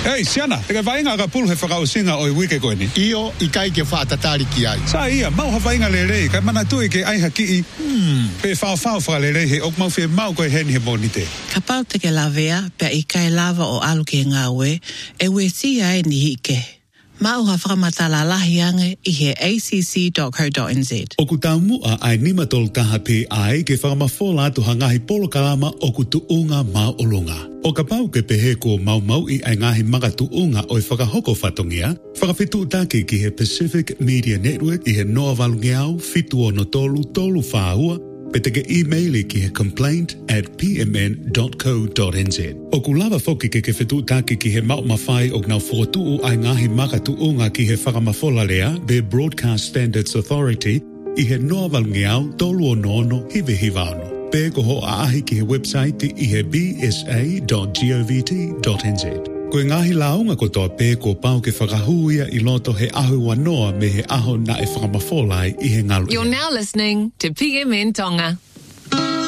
Hei, siana, teka vainga ka pulu he whakausinga o I wike koe ni. Io, I kai ke whaatatari ki ai. Sa ia, mau ha vainga lere, kai mana tui ke ai haki I. Pe whao whalere he ok mau whi mau koe heni he monite. Ka pau te ke lavea, pe I kai lava o alu ke ngā ue, e we si ai ni hike. Mau ha whakamatala lahi ange I he acc.co.nz. Oku taumua ai nimatol taha pe ai ke whakamafola atu hangahi polo kalama oku tuunga maolonga. O ka pau ke pehe ko mau I ai ngahi maka tuunga o I whakahoko whatongia, whakawhitu take ki he Pacific Media Network I he noa walungeau, fitu o no tolu whaua, pe teke e-maili ki he complaint@pmn.co.nz. O ku lava foki ke whetu take ki he mau mawhai o ngau whotuu ai ngahi maka tuunga ki he whakamafola lea, be Broadcast Standards Authority, I he noa walungeau tolu o nono hive hivano. Pe ko ho aahi ki he website I he bsa.govt.nz. Koe ngahi launga ko toa pe ko pau ke whakahuia I loto he ahu wanoa me he aho na e whakamafolai I he ngalu. You're now listening to PMN Tonga.